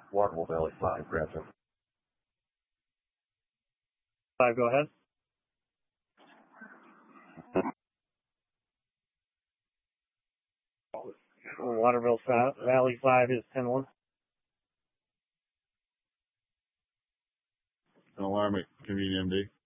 Waterville Valley 5, Grafton. 5, go ahead. Waterville Valley 5 is 10-1. Alarm at Convenient MD.